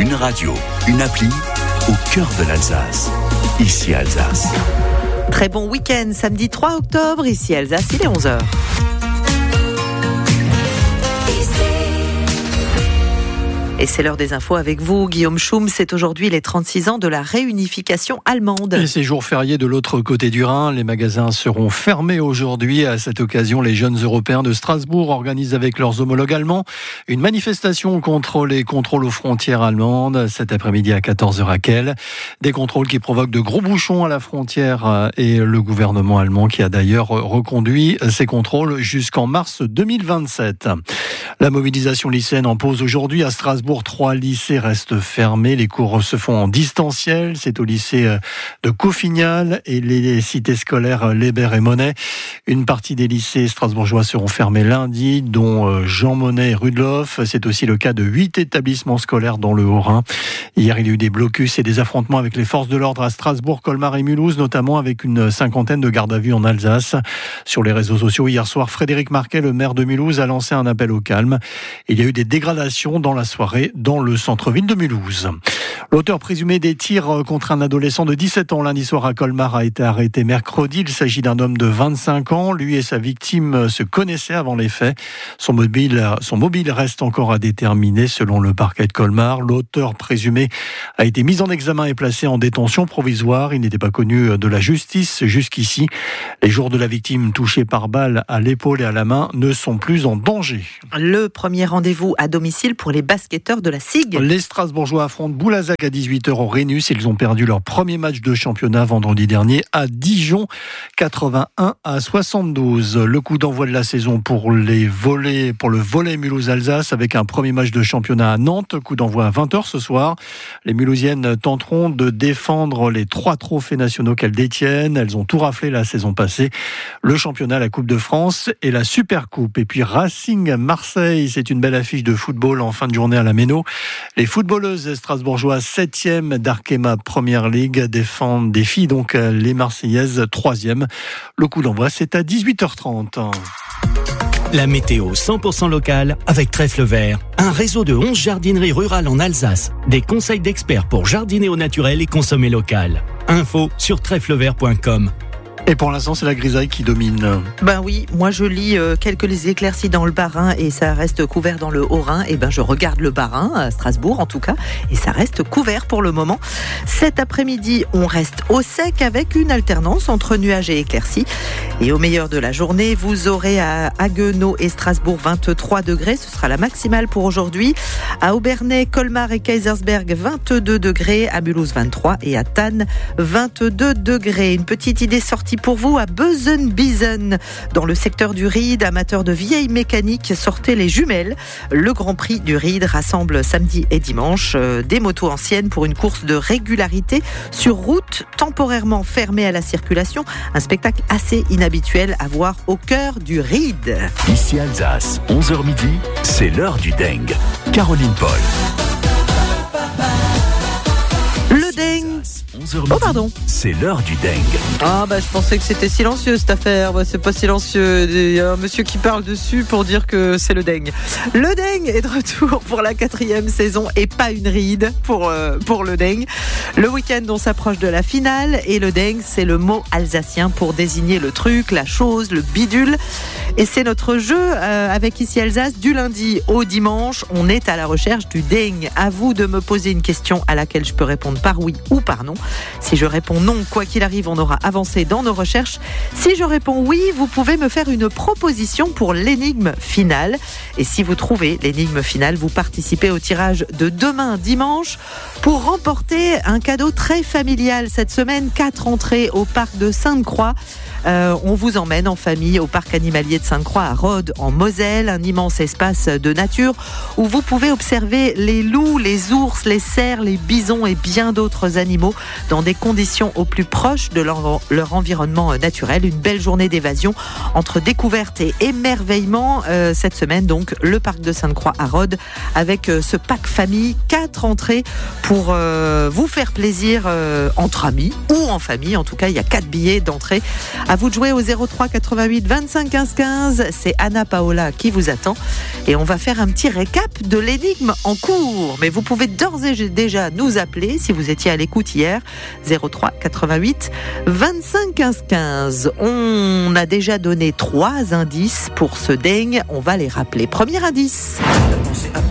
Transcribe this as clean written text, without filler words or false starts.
Une radio, une appli au cœur de l'Alsace. Ici Alsace. Très bon week-end, samedi 3 octobre, ici Alsace, il est 11h. Et c'est l'heure des infos avec vous, Guillaume Schum. C'est aujourd'hui les 36 ans de la réunification allemande. Et ces jours fériés de l'autre côté du Rhin, les magasins seront fermés aujourd'hui. À cette occasion, les jeunes européens de Strasbourg organisent avec leurs homologues allemands une manifestation contre les contrôles aux frontières allemandes. Cet après-midi à 14h à Kehl. Des contrôles qui provoquent de gros bouchons à la frontière et le gouvernement allemand qui a d'ailleurs reconduit ces contrôles jusqu'en mars 2027. La mobilisation lycéenne en pause aujourd'hui à Strasbourg. 3 lycées restent fermés. Les cours se font en distanciel. C'est au lycée de Coffignal et les cités scolaires Léber et Monet. Une partie des lycées strasbourgeois seront fermés lundi, dont Jean Monnet et Rudloff. C'est aussi le cas de 8 établissements scolaires dans le Haut-Rhin. Hier, il y a eu des blocus et des affrontements avec les forces de l'ordre à Strasbourg, Colmar et Mulhouse, notamment avec une cinquantaine de gardes à vue en Alsace. Sur les réseaux sociaux, hier soir, Frédéric Marquet, le maire de Mulhouse, a lancé un appel au calme. Il y a eu des dégradations dans la soirée dans le centre-ville de Mulhouse. L'auteur présumé des tirs contre un adolescent de 17 ans lundi soir à Colmar a été arrêté mercredi. Il s'agit d'un homme de 25 ans. Lui et sa victime se connaissaient avant les faits. Son mobile reste encore à déterminer selon le parquet de Colmar. L'auteur présumé a été mis en examen et placé en détention provisoire. Il n'était pas connu de la justice jusqu'ici. Les jours de la victime touchée par balle à l'épaule et à la main ne sont plus en danger. Le premier rendez-vous à domicile pour les basketteurs de la SIG. Les Strasbourgeois affrontent Boulazac à 18h au Rhénus. Ils ont perdu leur premier match de championnat vendredi dernier à Dijon, 81-72. Le coup d'envoi de la saison pour le volley Mulhouse-Alsace avec un premier match de championnat à Nantes. Coup d'envoi à 20h ce soir. Les Mulhousiennes tenteront de défendre les 3 trophées nationaux qu'elles détiennent. Elles ont tout raflé la saison passée. Le championnat, la Coupe de France et la Supercoupe. Et puis Racing Marseille, c'est une belle affiche de football en fin de journée à la Méno. Les footballeuses strasbourgeoises 7e d'Arkema Première Ligue défient donc les Marseillaises 3e. Le coup d'envoi, c'est à 18h30. La météo 100% locale avec Trèfle Vert, un réseau de 11 jardineries rurales en Alsace. Des conseils d'experts pour jardiner au naturel et consommer local. Info sur trèflevert.com. Et pour l'instant, c'est la grisaille qui domine. Ben oui, moi je lis quelques éclaircies dans le Bas-Rhin et ça reste couvert dans le Haut-Rhin. Et ben je regarde le Bas-Rhin, à Strasbourg en tout cas, et ça reste couvert pour le moment. Cet après-midi, on reste au sec avec une alternance entre nuages et éclaircies. Et au meilleur de la journée, vous aurez à Haguenau et Strasbourg 23 degrés. Ce sera la maximale pour aujourd'hui. À Obernai, Colmar et Kaisersberg 22 degrés. À Mulhouse 23 et à Thann 22 degrés. Une petite idée sortie pour vous à Beuzen-Bizen. Dans le secteur du Ried, amateurs de vieilles mécaniques, sortez les jumelles. Le Grand Prix du Ried rassemble samedi et dimanche des motos anciennes pour une course de régularité sur route temporairement fermée à la circulation. Un spectacle assez inhabituel à voir au cœur du Ried. Ici Alsace, 11h midi, c'est l'heure du Deng. Caroline Paul. Le Deng. 11h midi, Oh pardon. c'est l'heure du Deng. Ah bah je pensais que c'était silencieux cette affaire. Bah, c'est pas silencieux. Il y a un monsieur qui parle dessus pour dire que c'est le Deng. Le Deng est de retour pour la 4e saison et pas une ride pour le Deng. Le week-end on s'approche de la finale et le Deng c'est le mot alsacien pour désigner le truc, la chose, le bidule. Et c'est notre jeu avec Ici Alsace du lundi au dimanche. On est à la recherche du Deng. À vous de me poser une question à laquelle je peux répondre par oui ou par non. Si je réponds non, quoi qu'il arrive, on aura avancé dans nos recherches. Si je réponds oui, vous pouvez me faire une proposition pour l'énigme finale. Et si vous trouvez l'énigme finale, vous participez au tirage de demain dimanche pour remporter un cadeau très familial. Cette semaine, 4 entrées au parc de Sainte-Croix. On vous emmène en famille au parc animalier de Sainte-Croix à Rhodes en Moselle, un immense espace de nature où vous pouvez observer les loups, les ours, les cerfs, les bisons et bien d'autres animaux dans des conditions au plus proche de leur environnement naturel. Une belle journée d'évasion entre découverte et émerveillement. Cette semaine donc le parc de Sainte-Croix à Rhodes avec ce pack famille, 4 entrées pour vous faire plaisir entre amis ou en famille. En tout cas, il y a 4 billets d'entrée. À vous de jouer au 03 88 25 15 15. 15. C'est Anna Paola qui vous attend. Et on va faire un petit récap de l'énigme en cours. Mais vous pouvez d'ores et déjà nous appeler si vous étiez à l'écoute hier. 03 88 25 15 15. On a déjà donné 3 indices pour ce ding. On va les rappeler. Premier indice.